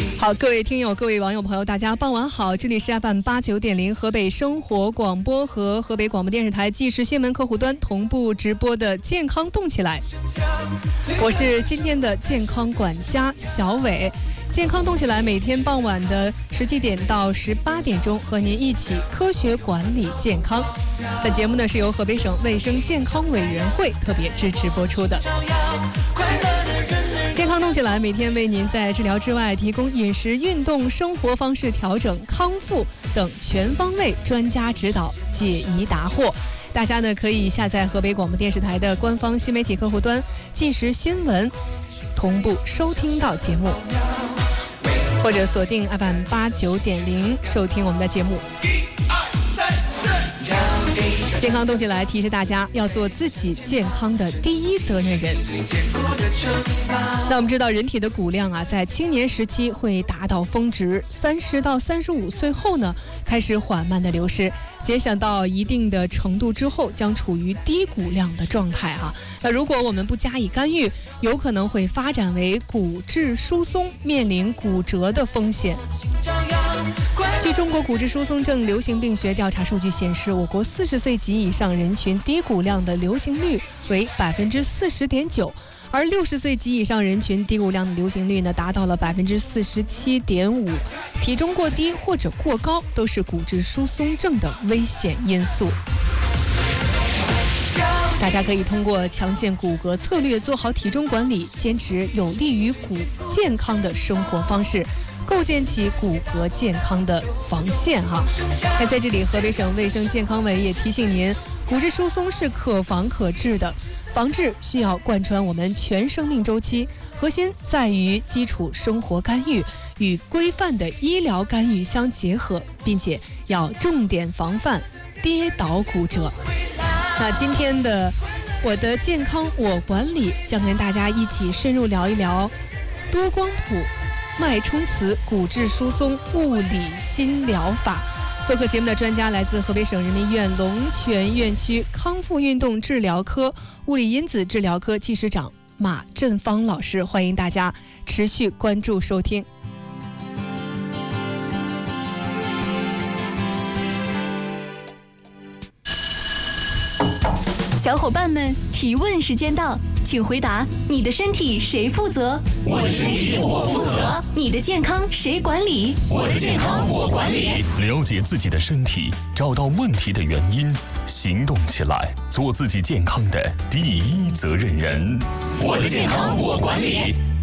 好，各位听友、各位网友朋友，大家傍晚好！这里是 FM89.0 河北生活广播和河北广播电视台即时新闻客户端同步直播的健康动起来。我是今天的健康管家小伟。健康动起来，每天傍晚的17点到18点钟，和您一起科学管理健康。本节目呢是由河北省卫生健康委员会特别支持播出的。健康动起来，每天为您在治疗之外提供饮食、运动、生活方式调整、康复等全方位专家指导，解疑答惑。大家呢可以下载河北广播电视台的官方新媒体客户端即时新闻，同步收听到节目，或者锁定 FM89.0 收听我们的节目。健康动起来，提示大家要做自己健康的第一责任人。那我们知道，人体的骨量在青年时期会达到峰值，30到35岁后呢，开始缓慢的流失，减少到一定的程度之后，将处于低骨量的状态那如果我们不加以干预，有可能会发展为骨质疏松，面临骨折的风险。据中国骨质疏松症流行病学调查数据显示，我国40岁及以上人群低骨量的流行率为40.9%，而60岁及以上人群低骨量的流行率呢达到了47.5%。体重过低或者过高都是骨质疏松症的危险因素。大家可以通过强健骨骼策略，做好体重管理，坚持有利于骨健康的生活方式，构建起骨骼健康的防线那在这里，河北省卫生健康委也提醒您，骨质疏松是可防可治的，防治需要贯穿我们全生命周期，核心在于基础生活干预与规范的医疗干预相结合，并且要重点防范跌倒骨折。那今天的我的健康我管理将跟大家一起深入聊一聊多光谱脉冲磁骨质疏松物理新疗法。做客节目的专家来自河北省人民医院龙泉院区康复运动治疗科物理因子治疗科技师长马振芳老师，欢迎大家持续关注收听。 小伙伴们，提问时间到，请回答：你的身体谁负责？ 我的身体我负责。 你的健康谁管理？ 我的健康我管理。 了解自己的身体，找到问题的原因，行动起来，做自己健康的第一责任人。 我的健康我管理。